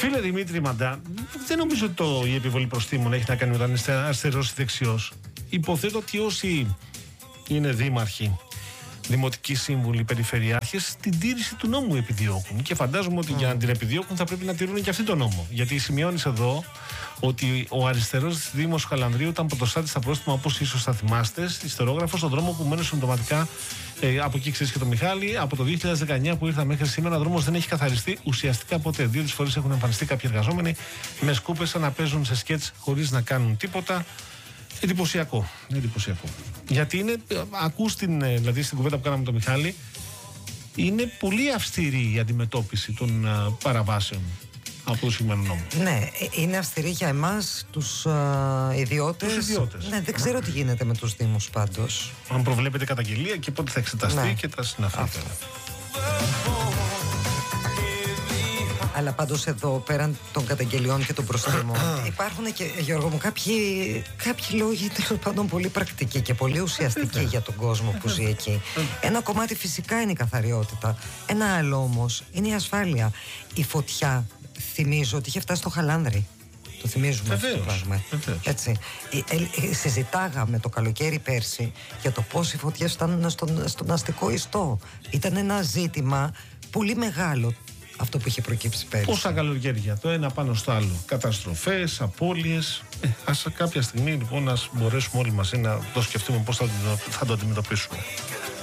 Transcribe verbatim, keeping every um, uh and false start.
Φίλε Δημήτρη Μαντά, δεν νομίζω ότι το, η επιβολή προστίμων έχει να κάνει με όταν είστε αριστερός ή δεξιός. Υποθέτω ότι όσοι είναι δήμαρχοι, δημοτικοί σύμβουλοι, περιφερειάρχες, την τήρηση του νόμου επιδιώκουν. Και φαντάζομαι ότι mm. για να την επιδιώκουν θα πρέπει να τηρούν και αυτοί τον νόμο. Γιατί σημειώνεις εδώ ότι ο αριστερός της Δήμος Χαλανδρίου ήταν πρωτοστάτης στα πρόστιμα, όπως ίσως θα θυμάστε, ιστερόγραφο στον δρόμο που μένει συμπτωματικά. Ε, από εκεί ξέρεις και το Μιχάλη, από το δύο χιλιάδες δεκαεννιά που ήρθα μέχρι σήμερα, ο δρόμος δεν έχει καθαριστεί ουσιαστικά ποτέ. Δύο-τρεις φορές έχουν εμφανιστεί κάποιοι εργαζόμενοι με σκούπες σαν να παίζουν σε σκέτς χωρίς να κάνουν τίποτα. Εντυπωσιακό. Εντυπωσιακό. Γιατί είναι, ακούς την, δηλαδή στην κουβέντα που κάναμε με τον Μιχάλη, είναι πολύ αυστηρή η αντιμετώπιση των uh, παραβάσεων από το συγκεκριμένο νόμο. Ναι, είναι αυστηρή για εμάς, τους uh, ιδιώτες. Τους ιδιώτες. Ναι, δεν ξέρω τι γίνεται με τους δήμους πάντως. Αν προβλέπετε καταγγελία και πότε θα εξεταστεί ναι. και τα συναφή. Αλλά πάντως εδώ, πέραν των καταγγελιών και των προστήμων, υπάρχουν και, Γιώργο μου, κάποιοι, κάποιοι λόγοι τέλος πάντων πολύ πρακτικοί και πολύ ουσιαστικοί για τον κόσμο που ζει εκεί. Ένα κομμάτι φυσικά είναι η καθαριότητα. Ένα άλλο όμως είναι η ασφάλεια. Η φωτιά, θυμίζω ότι είχε φτάσει στο Χαλάνδρι. Το θυμίζουμε αυτό το πράγμα. Έτσι. Ε, ε, συζητάγαμε το καλοκαίρι πέρσι για το πώς οι φωτιές φτάνουν στον, στον αστικό ιστό. Ήταν ένα ζήτημα πολύ μεγάλο. Αυτό που είχε προκύψει πέρυσι. Πόσα καλοκαίρια, το ένα πάνω στο άλλο. Καταστροφές, απώλειες. Ε, ας κάποια στιγμή λοιπόν να μπορέσουμε όλοι μαζί να το σκεφτούμε πώς θα, θα το αντιμετωπίσουμε.